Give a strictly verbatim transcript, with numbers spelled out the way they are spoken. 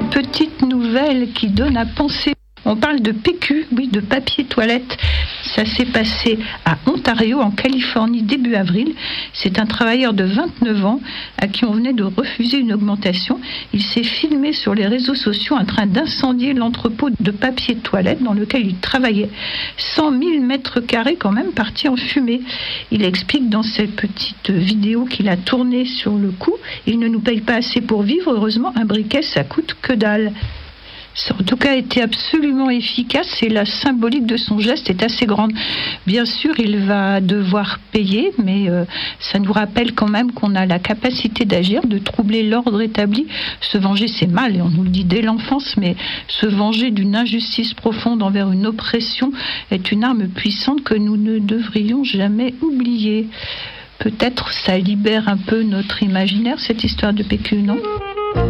petite nouvelle qui donne à penser. On parle de P Q, oui, de papier toilette. Ça s'est passé à Ontario, en Californie, début avril. C'est un travailleur de vingt-neuf ans à qui on venait de refuser une augmentation. Il s'est filmé sur les réseaux sociaux en train d'incendier l'entrepôt de papier de toilette dans lequel il travaillait. cent mille mètres carrés quand même partis en fumée. Il explique dans cette petite vidéo qu'il a tournée sur le coup. Il ne nous paye pas assez pour vivre. Heureusement, un briquet, ça coûte que dalle. Ça a en tout cas été absolument efficace et la symbolique de son geste est assez grande. Bien sûr, il va devoir payer, mais euh, ça nous rappelle quand même qu'on a la capacité d'agir, de troubler l'ordre établi. Se venger, c'est mal, et on nous le dit dès l'enfance, mais se venger d'une injustice profonde envers une oppression est une arme puissante que nous ne devrions jamais oublier. Peut-être ça libère un peu notre imaginaire, cette histoire de P Q, non ?